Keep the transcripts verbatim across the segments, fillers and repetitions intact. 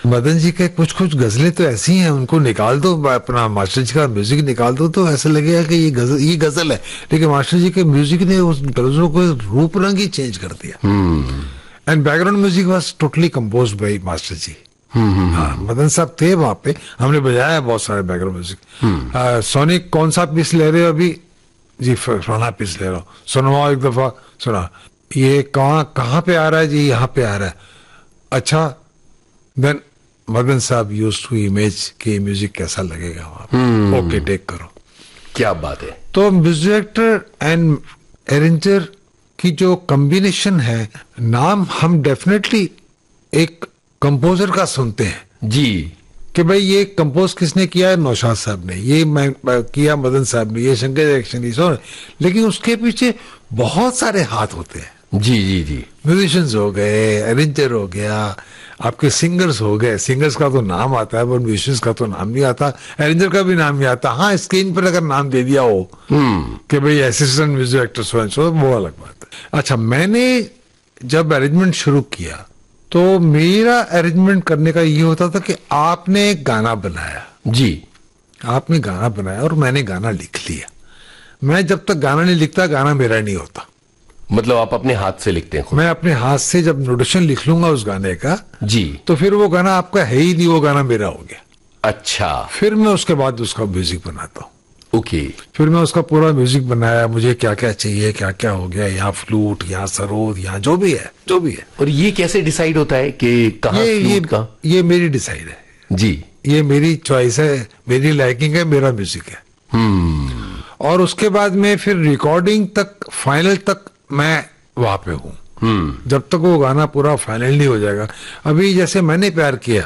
मदन जी के कुछ कुछ गजलें तो ऐसी हैं, उनको निकाल दो, अपना मास्टर जी का म्यूजिक निकाल दो तो ऐसा लगेगा कि ये गजल ये गजल है, लेकिन मास्टर जी के म्यूजिक ने उस गजलों को रूप रंग ही चेंज कर दिया। And background music was totally composed by master जी। हाँ, मदन साहब थे वहां पे, हमने बजाया बहुत सारे बैकग्राउंड म्यूजिक। सोनिक कौन सा पीस ले रहे हो अभी? जी फलाना पीस ले रहा हूँ, सुनवाओ एक दफा। सुना, ये कहाँ कहाँ पे आ रहा है जी? यहाँ पे आ रहा है। अच्छा, देन मदन साहब यूज्ड टू इमेज कि म्यूजिक कैसा लगेगा वहां पे। ओके, टेक करो। क्या बात है। तो म्यूजिक डायरेक्टर एंड अरेंजर की जो कॉम्बिनेशन है, नाम हम डेफिनेटली एक कंपोजर का सुनते हैं जी कि भाई ये कंपोज किसने किया है? नौशाद साहब ने। ये मैं, मैं किया मदन साहब ने, ये शंकर जयकिशन ने, सो। लेकिन उसके पीछे बहुत सारे हाथ होते हैं। जी जी जी म्यूजिशियंस हो गए, अरेंजर हो गया, आपके सिंगर्स हो गए। सिंगर्स का तो नाम आता है पर म्यूजिशियंस का तो नाम नहीं आता, अरेंजर का भी नाम नहीं आता। हाँ, स्क्रीन पर अगर नाम दे दिया हो कि भाई assistant music director so and so, वो अलग बात है। अच्छा, मैंने जब अरेंजमेंट शुरू किया तो मेरा अरेंजमेंट करने का ये होता था कि आपने एक गाना बनाया, जी आपने गाना बनाया और मैंने गाना लिख लिया। मैं जब तक गाना नहीं लिखता, गाना मेरा नहीं होता। मतलब आप अपने हाथ से लिखते हैं खुद? मैं अपने हाथ से जब नोटेशन लिख लूंगा उस गाने का, जी, तो फिर वो गाना आपका है ही नहीं, वो गाना मेरा हो गया। अच्छा। फिर मैं उसके बाद उसका म्यूजिक बनाता हूँ। ओके। फिर मैं उसका पूरा म्यूजिक बनाया, मुझे क्या क्या चाहिए, क्या क्या हो गया, यहाँ फ्लूट, यहाँ सरोद, यहाँ जो भी है, जो भी है। और ये कैसे डिसाइड होता है कि कहाँ ये फ्लूट ये, का? ये मेरी डिसाइड है जी, ये मेरी चॉइस है, मेरी लाइकिंग है, मेरा म्यूजिक है। हम्म। और उसके बाद में फिर रिकॉर्डिंग तक, फाइनल तक मैं वहां पे हूँ। हम्म। जब तक वो गाना पूरा फाइनल नहीं हो जाएगा। अभी जैसे मैंने प्यार किया,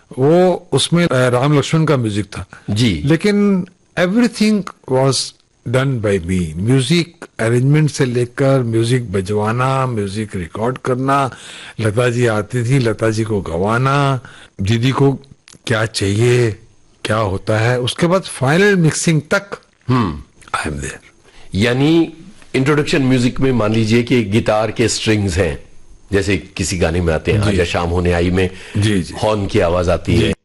वो उसमें राम लक्ष्मण का म्यूजिक था जी, लेकिन everything was done by me. Music arrangement से लेकर म्यूजिक बजवाना, म्यूजिक रिकॉर्ड करना, लता जी आती थी, लता जी को गवाना, दीदी को क्या चाहिए, क्या होता है, उसके बाद फाइनल मिक्सिंग तक आई एम देयर। यानी इंट्रोडक्शन म्यूजिक में मान लीजिए कि गिटार के स्ट्रिंग्स हैं, जैसे किसी गाने में आते हैं, आजा शाम होने आई में जी जी हॉर्न की आवाज आती है,